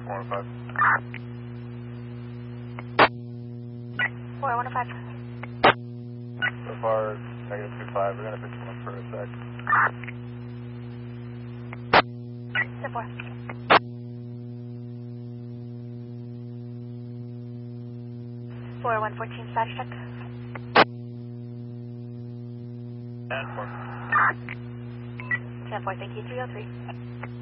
415. 4105. So far, negative 25. We're going to put you on for a sec. 4. 4114, status check. And 4. 10-4, thank you, 303.